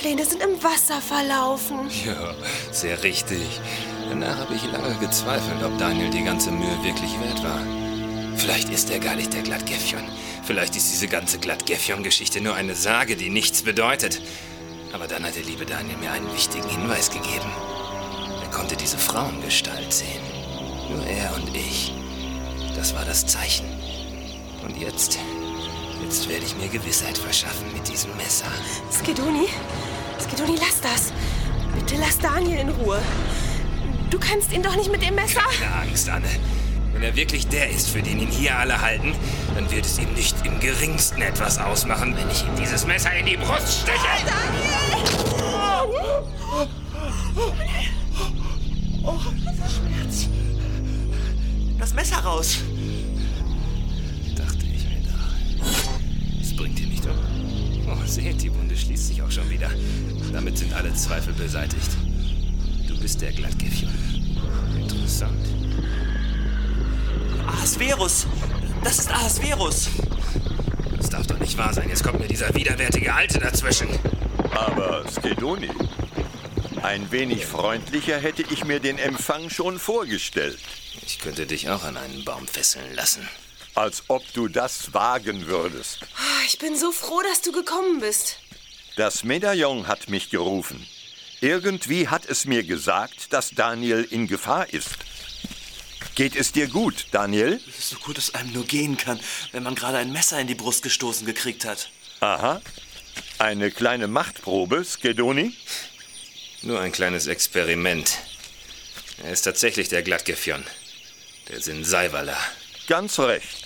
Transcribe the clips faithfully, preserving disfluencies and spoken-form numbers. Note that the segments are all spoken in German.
Pläne sind im Wasser verlaufen. Ja, sehr richtig. Danach habe ich lange gezweifelt, ob Daniel die ganze Mühe wirklich wert war. Vielleicht ist er gar nicht der Glatgefion. Vielleicht ist diese ganze Glatgefion-Geschichte nur eine Sage, die nichts bedeutet. Aber dann hat der liebe Daniel mir einen wichtigen Hinweis gegeben. Er konnte diese Frauengestalt sehen. Nur er und ich. Das war das Zeichen. Und jetzt, jetzt werde ich mir Gewissheit verschaffen mit diesem Messer. Skedoni, Skedoni, lass das. Bitte lass Daniel in Ruhe. Du kannst ihn doch nicht mit dem Messer... Keine Angst, Anne. Wenn er wirklich der ist, für den ihn hier alle halten, dann wird es ihm nicht im geringsten etwas ausmachen, wenn ich ihm dieses Messer in die Brust steche. Oh, Daniel! Oh, dieser Schmerz. Das Messer raus. Dachte ich mir doch. Das bringt ihn nicht um. Oh, seht, die Wunde schließt sich auch schon wieder. Damit sind alle Zweifel beseitigt. Du bist der Glatgefion. Interessant. Ahasverus! Das ist Ahasverus! Das darf doch nicht wahr sein. Jetzt kommt mir dieser widerwärtige Alte dazwischen. Aber, Skedoni, ein wenig freundlicher hätte ich mir den Empfang schon vorgestellt. Ich könnte dich auch an einen Baum fesseln lassen. Als ob du das wagen würdest. Ich bin so froh, dass du gekommen bist. Das Medaillon hat mich gerufen. Irgendwie hat es mir gesagt, dass Daniel in Gefahr ist. Geht es dir gut, Daniel? So gut es einem nur gehen kann, wenn man gerade ein Messer in die Brust gestoßen gekriegt hat. Aha. Eine kleine Machtprobe, Skedoni? Nur ein kleines Experiment. Er ist tatsächlich der Glatgefion. Der Sinseiwala. Ganz recht.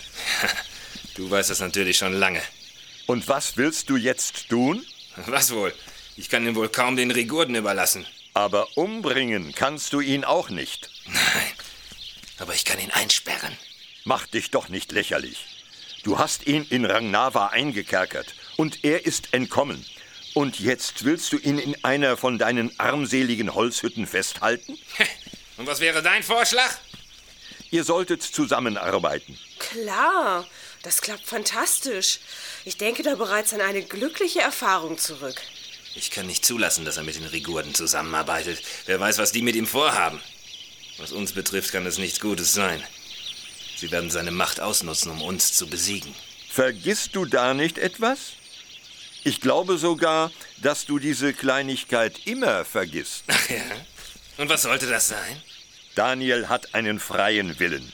Du weißt das natürlich schon lange. Und was willst du jetzt tun? Was wohl? Ich kann ihn wohl kaum den Rigurden überlassen. Aber umbringen kannst du ihn auch nicht. Nein, aber ich kann ihn einsperren. Mach dich doch nicht lächerlich. Du hast ihn in Rangnava eingekerkert und er ist entkommen. Und jetzt willst du ihn in einer von deinen armseligen Holzhütten festhalten? Und was wäre dein Vorschlag? Ihr solltet zusammenarbeiten. Klar, das klappt fantastisch. Ich denke da bereits an eine glückliche Erfahrung zurück. Ich kann nicht zulassen, dass er mit den Rigurden zusammenarbeitet. Wer weiß, was die mit ihm vorhaben. Was uns betrifft, kann es nichts Gutes sein. Sie werden seine Macht ausnutzen, um uns zu besiegen. Vergisst du da nicht etwas? Ich glaube sogar, dass du diese Kleinigkeit immer vergisst. Ach ja? Und was sollte das sein? Daniel hat einen freien Willen.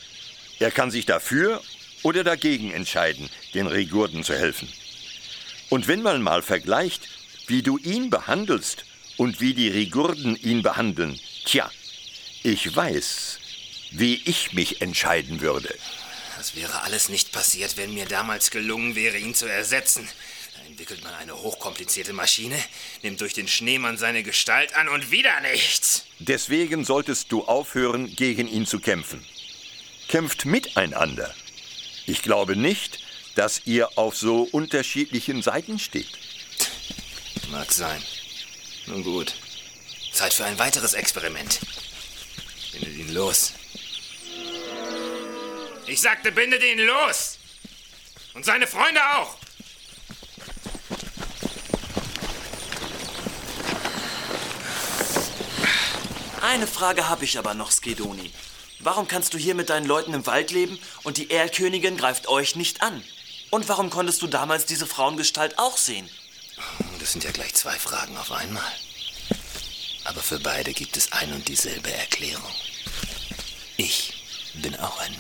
Er kann sich dafür oder dagegen entscheiden, den Rigurden zu helfen. Und wenn man mal vergleicht, wie du ihn behandelst und wie die Rigurden ihn behandeln, tja, ich weiß, wie ich mich entscheiden würde. Das wäre alles nicht passiert, wenn mir damals gelungen wäre, ihn zu ersetzen. Da entwickelt man eine hochkomplizierte Maschine, nimmt durch den Schneemann seine Gestalt an und wieder nichts. Deswegen solltest du aufhören, gegen ihn zu kämpfen. Kämpft miteinander. Ich glaube nicht, dass ihr auf so unterschiedlichen Seiten steht. Mag sein. Nun gut. Zeit für ein weiteres Experiment. Bindet ihn los. Ich sagte, bindet ihn los! Und seine Freunde auch! Eine Frage habe ich aber noch, Skedoni. Warum kannst du hier mit deinen Leuten im Wald leben und die Erlkönigin greift euch nicht an? Und warum konntest du damals diese Frauengestalt auch sehen? Das sind ja gleich zwei Fragen auf einmal. Aber für beide gibt es ein und dieselbe Erklärung. Ich bin auch ein